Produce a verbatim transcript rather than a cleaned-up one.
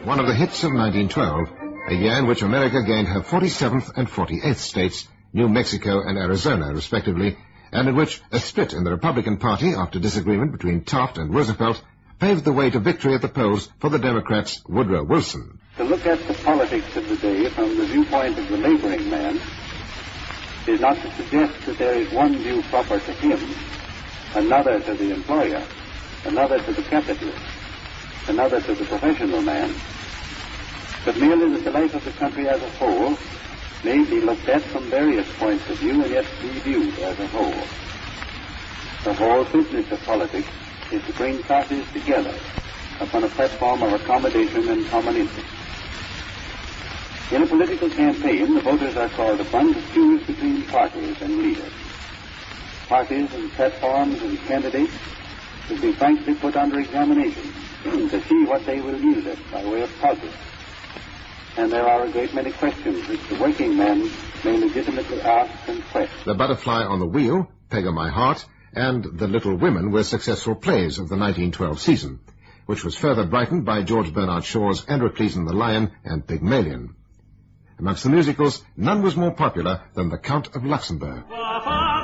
one of the hits of nineteen twelve, a year in which America gained her forty-seventh and forty-eighth states, New Mexico and Arizona, respectively, and in which a split in the Republican Party, after disagreement between Taft and Roosevelt, paved the way to victory at the polls for the Democrats' Woodrow Wilson. To look at the politics of the day from the viewpoint of the laboring man is not to suggest that there is one view proper to him, another to the employer, another to the capitalist, another to the professional man, but merely that the life of the country as a whole may be looked at from various points of view and yet be viewed as a whole. The whole business of politics is to bring classes together upon a platform of accommodation and common interest. In a political campaign, the voters are called upon to choose between parties and leaders. Parties and platforms and candidates should be frankly put under examination to see what they will use it by way of puzzle. And there are a great many questions which the working man may legitimately ask and question. The Butterfly on the Wheel, Peg of My Heart, and The Little Women were successful plays of the nineteen twelve season, which was further brightened by George Bernard Shaw's Androcles and the Lion and Pygmalion. Amongst the musicals, none was more popular than The Count of Luxembourg.